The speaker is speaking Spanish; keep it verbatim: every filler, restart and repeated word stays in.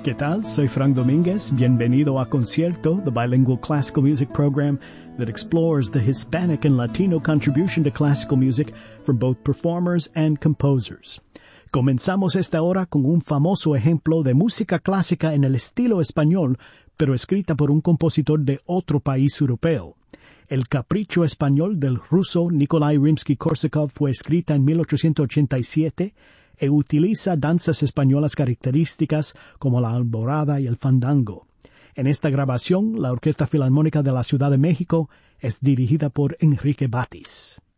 ¿Qué tal? Soy Frank Domínguez. Bienvenido a Concierto, the bilingual classical music program that explores the Hispanic and Latino contribution to classical music from both performers and composers. Comenzamos esta hora con un famoso ejemplo de música clásica en el estilo español, pero escrita por un compositor de otro país europeo. El Capricho Español del ruso Nikolai Rimsky-Korsakov fue escrita en mil ochocientos ochenta y siete e utiliza danzas españolas características como la alborada y el fandango. En esta grabación, la Orquesta Filarmónica de la Ciudad de México es dirigida por Enrique Batis.